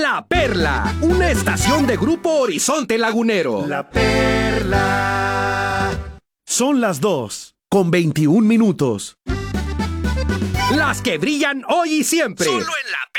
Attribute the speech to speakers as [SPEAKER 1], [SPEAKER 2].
[SPEAKER 1] La Perla, una estación de Grupo Horizonte Lagunero.
[SPEAKER 2] La Perla.
[SPEAKER 3] Son las 2:21.
[SPEAKER 1] Las que brillan hoy y siempre.
[SPEAKER 4] Solo en La Perla.